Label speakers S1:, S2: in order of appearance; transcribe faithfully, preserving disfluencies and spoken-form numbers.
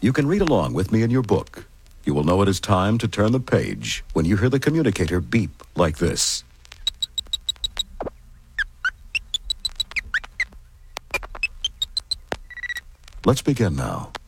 S1: You can read along with me in your book. You will know it is time to turn the page when you hear the communicator beep like this. Let's begin now.